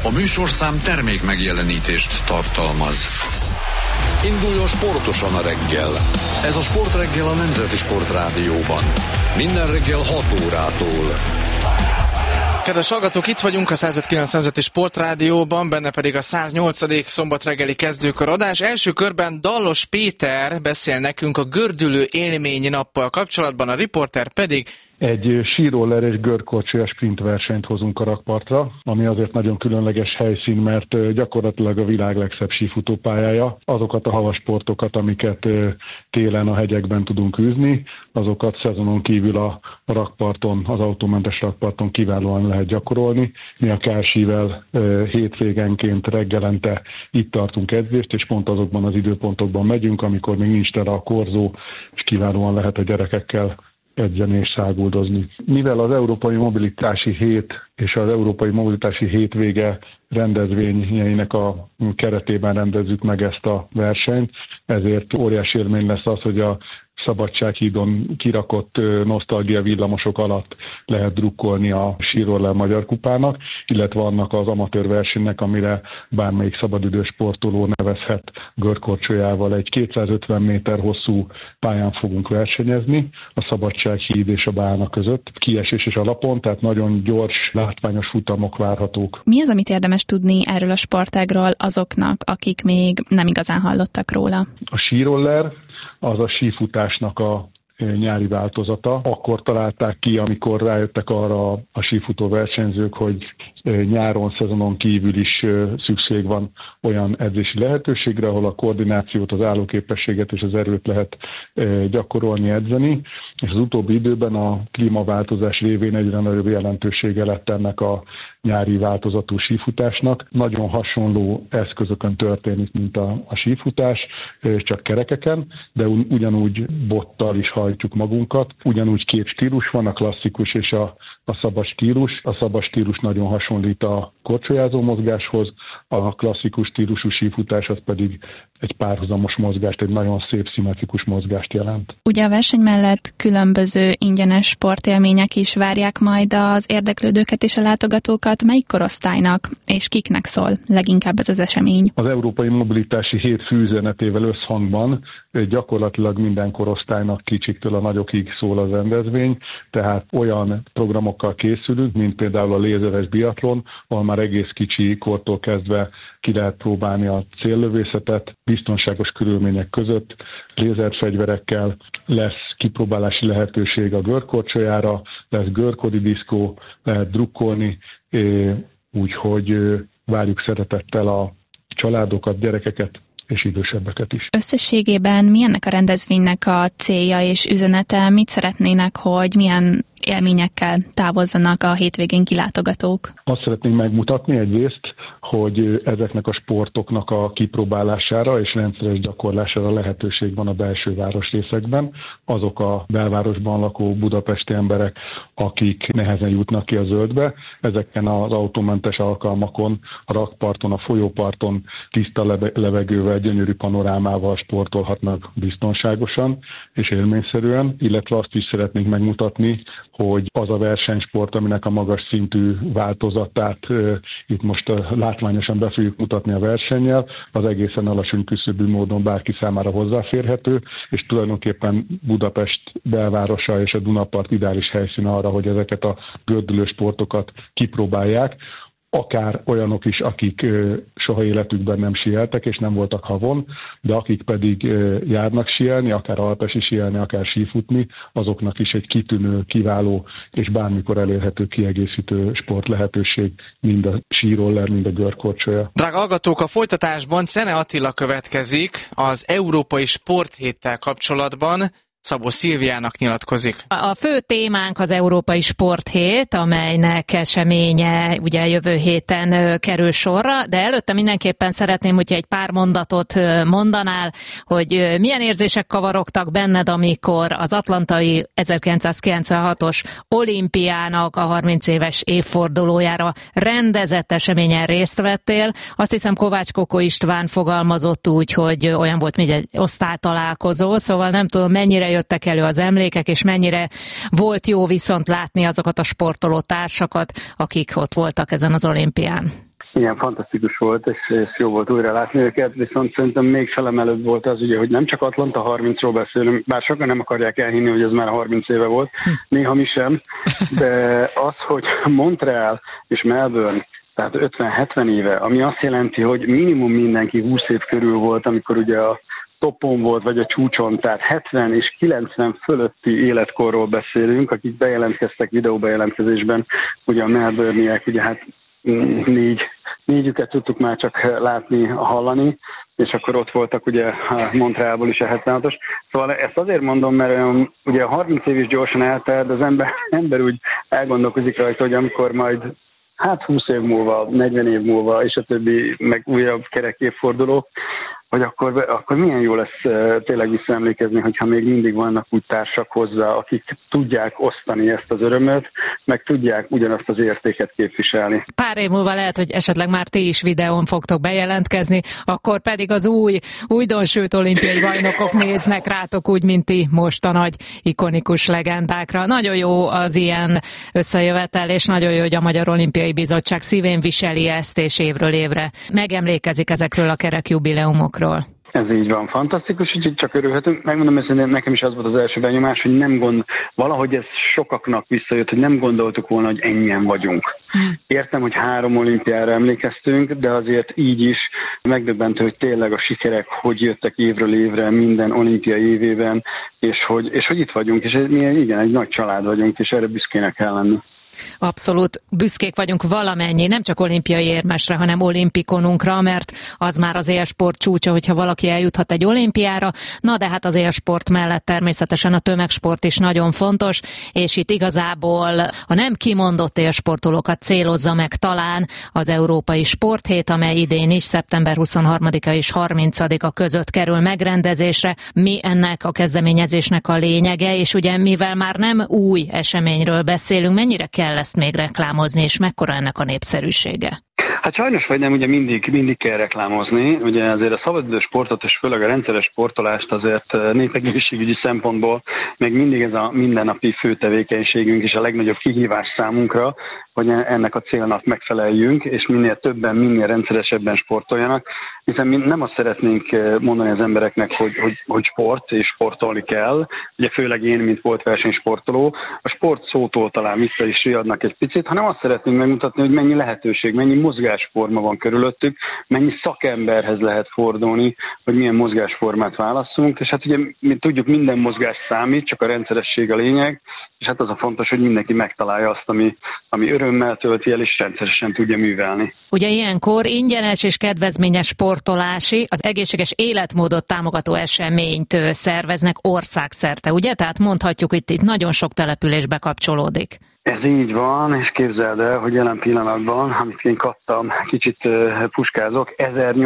A műsorszám termék megjelenítést tartalmaz. Induljon sportosan a reggel. Ez a Sportreggel a Nemzeti Sportrádióban. Minden reggel 6 órától. Kedves hallgatók, itt vagyunk a 105.9 Nemzeti Sportrádióban, benne pedig a 108. szombat reggeli kezdőkör adás. Első körben Dallos Péter beszél nekünk a gördülő élmény nappal kapcsolatban, a riporter pedig egy síroller és görkorcsolya sprint versenyt hozunk a rakpartra, ami azért nagyon különleges helyszín, mert gyakorlatilag a világ legszebb sífutópályája. Azokat a havasportokat, amiket télen a hegyekben tudunk űzni, azokat szezonon kívül a rakparton, az autómentes rakparton kiválóan lehet gyakorolni. Mi a Kálsível hétvégenként reggelente itt tartunk edzést, és pont azokban az időpontokban megyünk, amikor még nincs tele a korzó, és kiválóan lehet a gyerekekkel edzeni és száguldozni. Mivel az Európai Mobilitási Hét és az Európai Mobilitási Hétvége rendezvényeinek a keretében rendezzük meg ezt a versenyt, ezért óriási élmény lesz az, hogy a Szabadsághídon kirakott nosztalgia villamosok alatt lehet drukkolni a síroller magyar kupának, illetve annak az amatőr versenynek, amire bármelyik szabadidős sportoló nevezhet görkorcsolyával. Egy 250 méter hosszú pályán fogunk versenyezni a Szabadsághíd és a Bálna között. Kiesés és alapon, tehát nagyon gyors, látványos futamok várhatók. Mi az, amit érdemes tudni erről a sportágról azoknak, akik még nem igazán hallottak róla? A síroller az a sífutásnak a nyári változata. Akkor találták ki, amikor rájöttek arra a sífutó versenyzők, hogy nyáron, szezonon kívül is szükség van olyan edzési lehetőségre, ahol a koordinációt, az állóképességet és az erőt lehet gyakorolni, edzeni, és az utóbbi időben a klímaváltozás révén egyre nagyobb jelentősége lett ennek a nyári változatú sífutásnak. Nagyon hasonló eszközökön történik, mint a sífutás, csak kerekeken, de ugyanúgy bottal is hajtjuk magunkat. Ugyanúgy két stílus van, a klasszikus és a szabad stílus. A szabad stílus nagyon hasonlít a korcsolyázó mozgáshoz, a klasszikus stílusú sífutás az pedig egy párhuzamos mozgást, egy nagyon szép, szimmetrikus mozgást jelent. Ugye a verseny mellett különböző ingyenes sportélmények is várják majd az érdeklődőket és a látogatókat. Melyik korosztálynak és kiknek szól leginkább ez az esemény? Az Európai Mobilitási Hét főüzenetével összhangban gyakorlatilag minden korosztálynak, kicsiktől a nagyokig szól az rendezvény, tehát olyan programokkal készülünk, mint például a lézeres biatlon, ahol már egész kicsi kortól kezdve ki lehet próbálni a céllövészetet, biztonságos körülmények között, lézerfegyverekkel, lesz kipróbálási lehetőség a görkorcsolyára, lesz görkodi diszkó, lehet drukkolni, úgyhogy várjuk szeretettel a családokat, gyerekeket és idősebbeket is. Összességében mi ennek a rendezvénynek a célja és üzenete? Mit szeretnének, hogy milyen élményekkel távozzanak a hétvégén kilátogatók? Azt szeretnénk megmutatni egyrészt, hogy ezeknek a sportoknak a kipróbálására és rendszeres gyakorlására lehetőség van a belső városrészekben. Azok a belvárosban lakó budapesti emberek, akik nehezen jutnak ki a zöldbe, ezeken az autómentes alkalmakon, a rakparton, a folyóparton tiszta levegővel, gyönyörű panorámával sportolhatnak biztonságosan és élményszerűen, illetve azt is szeretnénk megmutatni, hogy az a versenysport, aminek a magas szintű változatát itt most látványosan be fogjuk mutatni a versennyel, az egészen alacsony küszöbű módon bárki számára hozzáférhető, és tulajdonképpen Budapest belvárosa és a Dunapart ideális helyszín arra, hogy ezeket a gördülő sportokat kipróbálják, akár olyanok is, akik soha életükben nem síeltek, és nem voltak havon, de akik pedig járnak síelni, akár alpesi síelni, akár sífutni, azoknak is egy kitűnő, kiváló és bármikor elérhető kiegészítő sport lehetőség, mind a síroller, mind a görkorcsolya. Drága hallgatók, a folytatásban Czene Attila következik az Európai Sporthéttel kapcsolatban. Szabó Szilviának nyilatkozik. A fő témánk az Európai Sporthét, amelynek eseménye ugye jövő héten kerül sorra, de előtte mindenképpen szeretném, hogyha egy pár mondatot mondanál, hogy milyen érzések kavarogtak benned, amikor az atlantai 1996-os olimpiának a 30 éves évfordulójára rendezett eseményen részt vettél. Azt hiszem Kovács Kokó István fogalmazott úgy, hogy olyan volt, mint egy osztálytalálkozó, szóval nem tudom, mennyire jöttek elő az emlékek, és mennyire volt jó viszont látni azokat a sportoló társakat, akik ott voltak ezen az olimpián. Igen, fantasztikus volt, és jó volt újra látni őket, viszont szerintem még felemelőbb volt az, ugye, hogy nem csak Atlanta 30-ról beszélünk, bár sokan nem akarják elhinni, hogy ez már 30 éve volt, néha mi sem, de az, hogy Montreal és Melbourne, tehát 50-70 éve, ami azt jelenti, hogy minimum mindenki 20 év körül volt, amikor ugye a topon volt, vagy a csúcson, tehát 70 és 90 fölötti életkorról beszélünk, akik bejelentkeztek videóbejelentkezésben, ugye a Melbourne-iek, ugye hát négyüket tudtuk már csak látni, hallani, és akkor ott voltak ugye Montrealból is a 76-os. Szóval ezt azért mondom, mert ugye 30 év is gyorsan eltelt, de az ember úgy elgondolkozik rajta, hogy amikor majd 20 év múlva, 40 év múlva, és a többi meg újabb kerek évforduló, hogy akkor milyen jó lesz tényleg visszaemlékezni, hogyha még mindig vannak úgy társak hozzá, akik tudják osztani ezt az örömöt, meg tudják ugyanazt az értéket képviselni. Pár év múlva lehet, hogy esetleg már ti is videón fogtok bejelentkezni, akkor pedig az újdonsült olimpiai bajnokok néznek rátok úgy, mint ti most a nagy ikonikus legendákra. Nagyon jó az ilyen összejövetel, és nagyon jó, hogy a Magyar Olimpiai Bizottság szívén viseli ezt, és évről évre megemlékezik ezekről a kerek jubileumokról. Ez így van, fantasztikus, úgyhogy csak örülhetünk. Megmondom őszintén, nekem is az volt az első benyomás, hogy valahogy ez sokaknak visszajött, hogy nem gondoltuk volna, hogy ennyien vagyunk. Értem, hogy 3 olimpiára emlékeztünk, de azért így is megdöbbentő, hogy tényleg a sikerek hogy jöttek évről évre minden olimpia évében, és hogy itt vagyunk, és mi igen, egy nagy család vagyunk, és erre büszkének kell lenni. Abszolút büszkék vagyunk valamennyi, nem csak olimpiai érmesre, hanem olimpikonunkra, mert az már az élsport csúcsa, hogyha valaki eljuthat egy olimpiára, na de hát az élsport mellett természetesen a tömegsport is nagyon fontos, és itt igazából a nem kimondott élsportolókat célozza meg talán az Európai Sporthét, amely idén is szeptember 23-a és 30-a között kerül megrendezésre. Mi ennek a kezdeményezésnek a lényege, és ugye mivel már nem új eseményről beszélünk, mennyire kell ezt még reklámozni, és mekkora ennek a népszerűsége? Hát sajnos vagy nem, ugye mindig kell reklámozni. Ugye azért a szabadidős sportot, és főleg a rendszeres sportolást azért népegészségügyi szempontból még mindig ez a mindennapi fő tevékenységünk és a legnagyobb kihívás számunkra, hogy ennek a célnak megfeleljünk, és minél többen, minél rendszeresebben sportoljanak, hiszen mi nem azt szeretnénk mondani az embereknek, hogy sport és sportolni kell, ugye főleg én, mint volt versenysportoló, a sport szótól talán vissza is riadnak egy picit, hanem azt szeretnénk megmutatni, hogy mennyi lehetőség, mennyi mozgásforma van körülöttük, mennyi szakemberhez lehet fordulni, hogy milyen mozgásformát válasszunk, és hát ugye mi tudjuk, minden mozgás számít, csak a rendszeresség a lényeg, és hát az a fontos, hogy mindenki megtalálja azt, ami örömmel tölti el, és rendszeresen tudja művelni. Ugye ilyenkor ingyenes és kedvezményes sportolási, az egészséges életmódot támogató eseményt szerveznek országszerte, ugye? Tehát mondhatjuk, hogy itt nagyon sok település bekapcsolódik. Ez így van, és képzeld el, hogy jelen pillanatban, amit én kaptam, kicsit puskázok,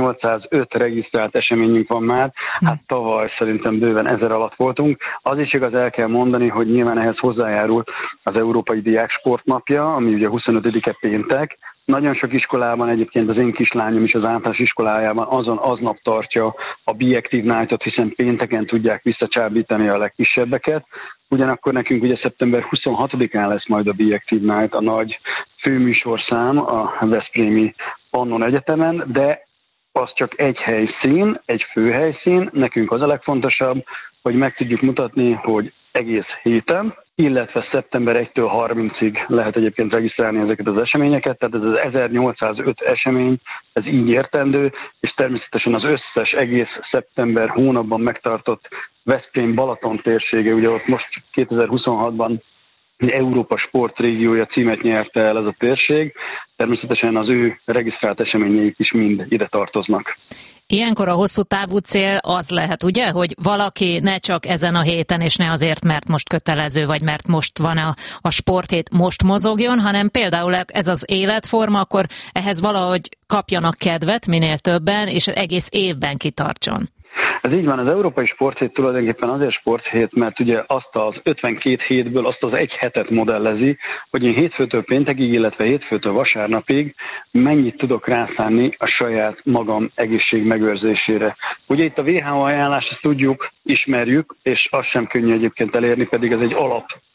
1805 regisztrált eseményünk van már, hát tavaly szerintem bőven 1000 alatt voltunk. Az is igaz, el kell mondani, hogy nyilván ehhez hozzájárul az Európai Diák Sportnapja, ami ugye 25-e péntek. Nagyon sok iskolában, egyébként az én kislányom is az általános iskolájában aznap tartja a Be Active Night-ot, hiszen pénteken tudják visszacsábítani a legkisebbeket. Ugyanakkor nekünk ugye szeptember 26-án lesz majd a Be Active Night, a nagy főműsorszám a Veszprémi Pannon Egyetemen, de az csak egy helyszín, egy főhelyszín. Nekünk az a legfontosabb, hogy meg tudjuk mutatni, hogy egész héten, illetve szeptember 1-től 30-ig lehet egyébként regisztrálni ezeket az eseményeket, tehát ez az 1805 esemény, ez így értendő, és természetesen az összes egész szeptember hónapban megtartott Veszprém-Balaton térsége, ugye ott most 2026-ban Európa sportrégiója címet nyerte el ez a térség, természetesen az ő regisztrált eseményeik is mind ide tartoznak. Ilyenkor a hosszú távú cél az lehet, ugye, hogy valaki ne csak ezen a héten, és ne azért, mert most kötelező, vagy mert most van a sporthét, most mozogjon, hanem például ez az életforma, akkor ehhez valahogy kapjanak kedvet minél többen, és egész évben kitartson. Ez így van, az Európai Sporthét tulajdonképpen azért sporthét, mert ugye azt az 52 hétből azt az egy hetet modellezi, hogy én hétfőtől péntekig, illetve hétfőtől vasárnapig mennyit tudok rászánni a saját magam egészség megőrzésére. Ugye itt a WHO ajánlás, ezt tudjuk, ismerjük, és az sem könnyű egyébként elérni, pedig ez egy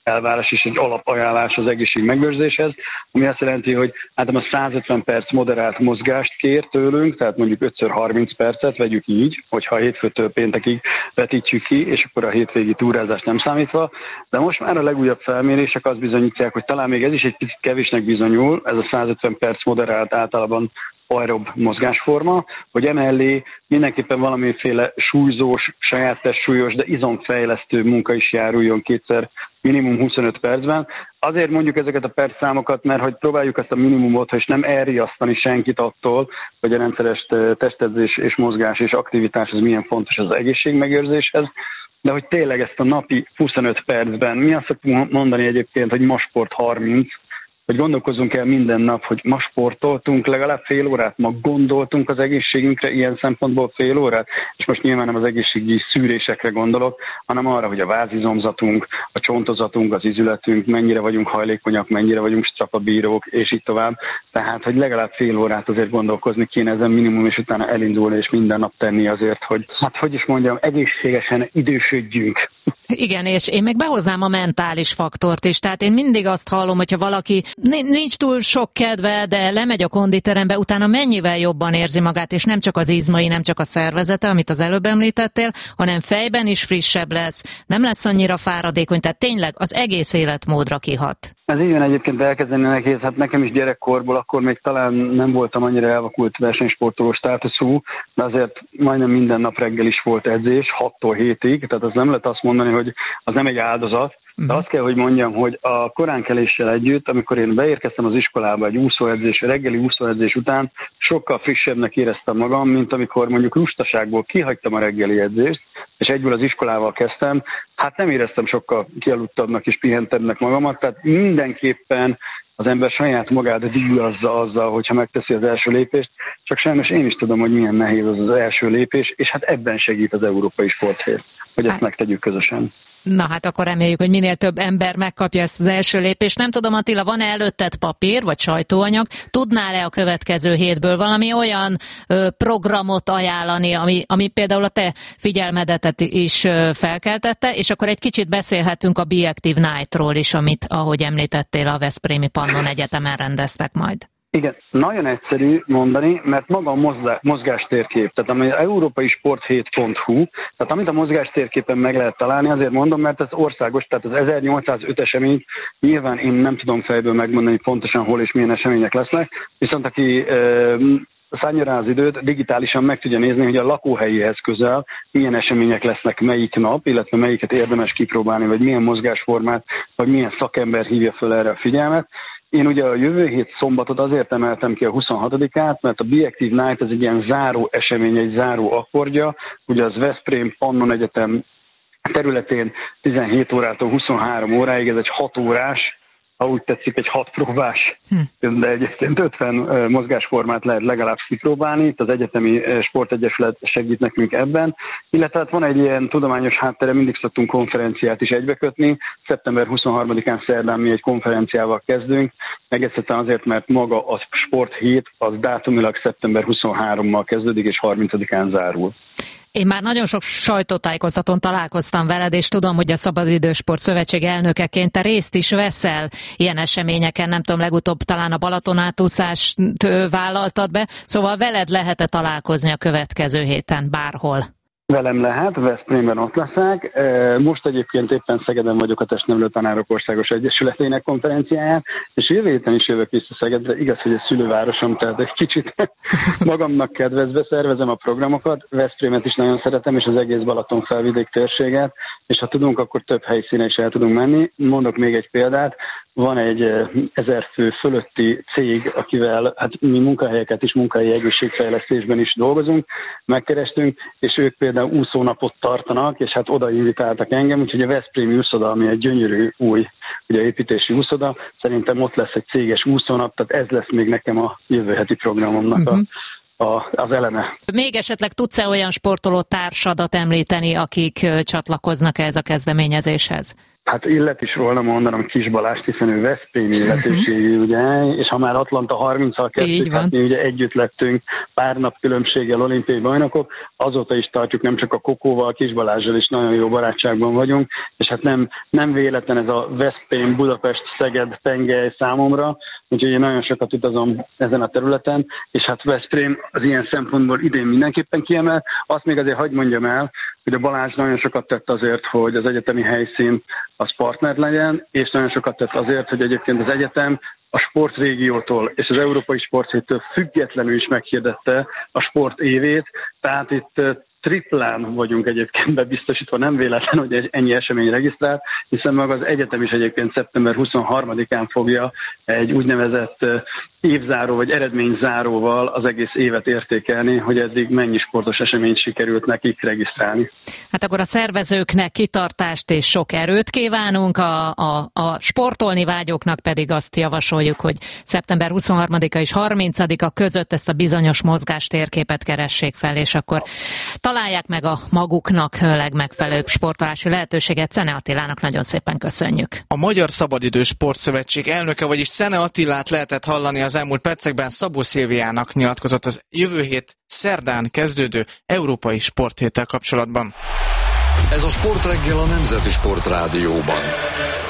elvárás és egy alapajánlás az egészség megőrzéshez, ami azt jelenti, hogy a 150 perc moderált mozgást kér tőlünk, tehát mondjuk 5x30 percet vegyük így, hogyha hétfőtől péntekig vetítjük ki, és akkor a hétvégi túrázást nem számítva. De most már a legújabb felmérések azt bizonyítják, hogy talán még ez is egy picit kevésnek bizonyul, ez a 150 perc moderált általában aerob mozgásforma, hogy emellé mindenképpen valamiféle súlyzós, saját testsúlyos, de izomfejlesztő munka is járuljon kétszer minimum 25 percben. Azért mondjuk ezeket a percszámokat, mert hogy próbáljuk ezt a minimumot, és nem elriasztani senkit attól, hogy a rendszeres testedzés és mozgás és aktivitás az milyen fontos az egészségmegőrzéshez, de hogy tényleg ezt a napi 25 percben, mi azt szoktunk mondani egyébként, hogy ma sport 30, hogy gondolkozzunk el minden nap, hogy ma sportoltunk legalább fél órát, ma gondoltunk az egészségünkre ilyen szempontból fél órát, és most nyilván nem az egészségügyi szűrésekre gondolok, hanem arra, hogy a vázizomzatunk, a csontozatunk, az izületünk, mennyire vagyunk hajlékonyak, mennyire vagyunk strapabírók, és így tovább. Tehát, hogy legalább fél órát azért gondolkozni kéne ezen minimum, és utána elindulni, és minden nap tenni azért, hogy, egészségesen idősödjünk. Igen, és én meg behoznám a mentális faktort is. Tehát én mindig azt hallom, hogyha valaki nincs túl sok kedve, de lemegy a konditerembe, utána mennyivel jobban érzi magát, és nem csak az izmai, nem csak a szervezete, amit az előbb említettél, hanem fejben is frissebb lesz, nem lesz annyira fáradékony, tehát tényleg az egész életmódra kihat. Ez így van egyébként elkezdeni nehéz, nekem is gyerekkorból, akkor még talán nem voltam annyira elvakult versenysportoló státuszú, de azért majdnem minden nap reggel is volt edzés, 6-tól 7-ig, tehát az nem lehet azt mondani, hogy az nem egy áldozat, de azt kell, hogy mondjam, hogy a koránkeléssel együtt, amikor én beérkeztem az iskolába egy reggeli úszóedzés után, sokkal frissebbnek éreztem magam, mint amikor mondjuk lustaságból kihagytam a reggeli edzést, és egyből az iskolával kezdtem, nem éreztem sokkal kialudtabbnak és pihentebbnek magamat, tehát mindenképpen az ember saját magát díjazza azzal, hogyha megteszi az első lépést, csak sajnos én is tudom, hogy milyen nehéz az első lépés, és ebben segít az Európai Sporthét, hogy ezt megtegyük közösen. Na akkor reméljük, hogy minél több ember megkapja ezt az első lépést. Nem tudom, Attila, van-e előtted papír vagy sajtóanyag? Tudnál-e a következő hétből valami olyan programot ajánlani, ami például a te figyelmedet is felkeltette, és akkor egy kicsit beszélhetünk a Be Active Night-ról is, amit, ahogy említettél, a Veszprémi Pannon Egyetemen rendeztek majd. Igen, nagyon egyszerű mondani, mert maga a mozgástérkép, tehát ami az európaisporthét.hu, tehát amit a mozgástérképen meg lehet találni, azért mondom, mert ez országos, tehát az 1805 eseményt nyilván én nem tudom fejből megmondani pontosan hol és milyen események lesznek, viszont aki szállja rá az időt, digitálisan meg tudja nézni, hogy a lakóhelyéhez közel milyen események lesznek melyik nap, illetve melyiket érdemes kipróbálni, vagy milyen mozgásformát, vagy milyen szakember hívja föl erre a figyelmet. Én ugye a jövő hét szombatot azért emeltem ki a 26-át, mert a Be Active Night ez egy ilyen záró esemény, egy záró akkordja. Ugye az Veszprém Pannon Egyetem területén 17 órától 23 óráig, ez egy 6 órás, ha úgy tetszik, egy 6 próbás, de egyébként 50 mozgásformát lehet legalább kipróbálni, itt az Egyetemi Sportegyesület segít nekünk ebben, illetve van egy ilyen tudományos háttere, mindig szoktunk konferenciát is egybekötni, szeptember 23-án szerdán mi egy konferenciával kezdünk, egészen azért, mert maga a sporthét az dátumilag szeptember 23-mal kezdődik és 30-án zárul. Én már nagyon sok sajtótájékoztatón találkoztam veled, és tudom, hogy a Szabadidősport Szövetség elnökeként te részt is veszel ilyen eseményeken, nem tudom, legutóbb talán a Balatonátúszást vállaltad be, szóval veled lehet-e találkozni a következő héten bárhol? Velem lehet, Veszprémben ott leszek. Most egyébként éppen Szegeden vagyok a Testnevelő Tanárok Országos Egyesületének konferenciáján, és jövő héten is jövök vissza Szegedre. Igaz, hogy ez szülővárosom, tehát egy kicsit magamnak kedvezve szervezem a programokat. Veszprémet is nagyon szeretem, és az egész Balaton felvidék térséget, és ha tudunk, akkor több helyszínen is el tudunk menni. Mondok még egy példát. Van egy 1000 fő fölötti cég, akivel mi munkahelyeket is, munkahelyi egészségfejlesztésben is dolgozunk, megkerestünk, és ők például úszónapot tartanak, és oda invitáltak engem, úgyhogy a Veszprémi úszoda, ami egy gyönyörű új építési úszoda, szerintem ott lesz egy céges úszónap, tehát ez lesz még nekem a jövő heti programomnak az eleme. Még esetleg tudsz-e olyan sportoló társadat említeni, akik csatlakoznak ehhez a kezdeményezéshez? Hát illet is volna mondanom Kis Balást, hiszen ő veszprémi illetőségű, ugye, és ha már Atlanta 30-al kezdtük, hát mi ugye együtt lettünk pár nap különbséggel olimpiai bajnokok, azóta is tartjuk, nem csak a Kokóval, Kis Balázsral is nagyon jó barátságban vagyunk, és hát nem véletlen ez a Veszprém, Budapest, Szeged tengely számomra, úgyhogy én nagyon sokat utazom ezen a területen, és hát Veszprém az ilyen szempontból idén mindenképpen kiemel. Azt még azért hadd mondjam el, hogy a Balázs nagyon sokat tett azért, hogy az egyetemi helyszín az partner legyen, és nagyon sokat tett azért, hogy egyébként az egyetem a sportrégiótól és az Európai Sporthéttől függetlenül is meghirdette a sport évét, tehát itt triplán vagyunk egyébként bebiztosítva, nem véletlen, hogy ennyi esemény regisztrált, hiszen maga az egyetem is egyébként szeptember 23-án fogja egy úgynevezett évzáró vagy eredményzáróval az egész évet értékelni, hogy eddig mennyi sportos eseményt sikerült nekik regisztrálni. Hát akkor a szervezőknek kitartást és sok erőt kívánunk, a sportolni vágyóknak pedig azt javasoljuk, hogy szeptember 23-a és 30-a között ezt a bizonyos mozgástérképet keressék fel, és akkor találják meg a maguknak legmegfelelőbb sportolási lehetőséget. Szene Attilának nagyon szépen köszönjük. A Magyar Szabadidős Sportszövetség elnöke, vagyis Szene Attilát lehetett hallani az elmúlt percekben. Szabó Szilviának nyilatkozott az jövő hét szerdán kezdődő Európai Sporthéttel kapcsolatban. Ez a Sportreggel a Nemzeti Sportrádióban.